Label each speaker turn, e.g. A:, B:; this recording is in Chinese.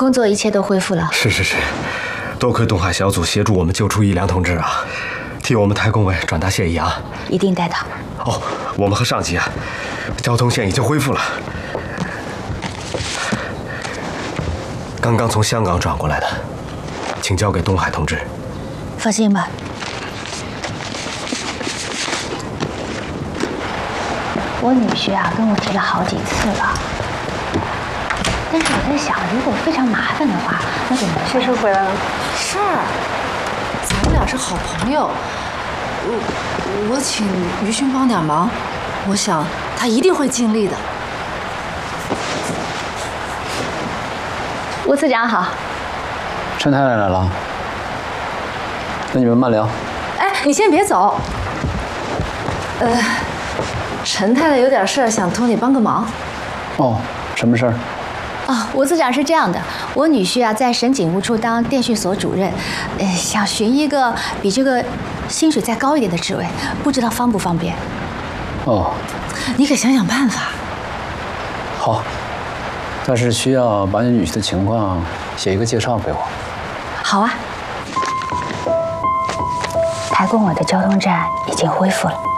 A: 工作一切都恢复了。
B: 是，多亏东海小组协助我们救出一良同志啊，替我们台工委转达谢意啊。
A: 一定带到。
B: 哦，我们和上级啊，交通线已经恢复了。刚刚从香港转过来的，请交给东海同志。
A: 放心吧。我女婿啊跟我提了好几次了，但是我在想，如果非常麻烦的话，那怎么办？
C: 学叔回来了。
D: 是，咱们俩是好朋友，我请于勋帮点忙，我想他一定会尽力的。
A: 吴次长好。
E: 陈太太来了，那你们慢聊。
D: 哎，你先别走。陈太太有点事儿，想托你帮个忙。
E: 哦，什么事儿？
A: 哦，吴次长是这样的，我女婿啊在省警务处当电讯所主任，想寻一个比这个薪水再高一点的职位，不知道方不方便？
E: 哦，
D: 你可想想办法。
E: 好，但是需要把你女婿的情况写一个介绍给我。
A: 好啊。台工委的交通站已经恢复了。